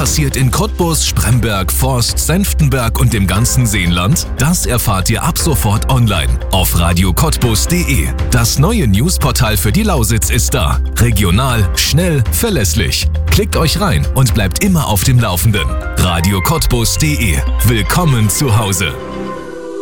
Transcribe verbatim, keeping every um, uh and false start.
passiert in Cottbus, Spremberg, Forst, Senftenberg und dem ganzen Seenland? Das erfahrt ihr ab sofort online auf radio cottbus punkt de. Das neue Newsportal für die Lausitz ist da. Regional, schnell, verlässlich. Klickt euch rein und bleibt immer auf dem Laufenden. radio cottbus punkt de. Willkommen zu Hause.